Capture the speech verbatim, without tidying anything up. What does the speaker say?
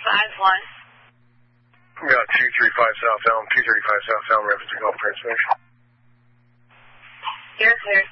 five one. We got two three five South Elm, two thirty-five South Elm, reference to Gulf transmission. You're clear.